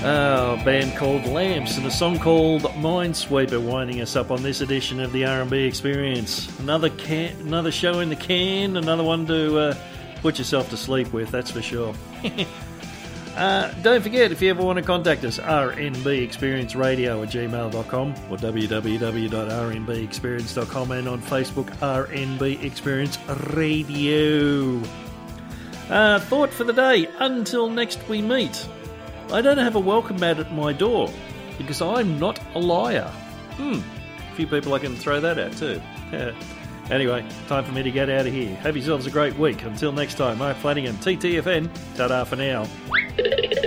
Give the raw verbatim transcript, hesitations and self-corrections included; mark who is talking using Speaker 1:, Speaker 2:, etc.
Speaker 1: Uh, a band called Lamps and a song called Minesweeper winding us up on this edition of the R and B Experience. Another can, another show in the can, another one to uh, put yourself to sleep with, that's for sure. uh, don't forget, if you ever want to contact us, r n b experience radio at gmail dot com or w w w dot r n b experience dot com, and on Facebook, R N B Experience Radio. Uh, thought for the day, until next we meet. I don't have a welcome mat at my door, because I'm not a liar. Hmm, a few people I can throw that at too. Anyway, time for me to get out of here. Have yourselves a great week. Until next time, Mark Flanagan, T T F N, ta-da for now.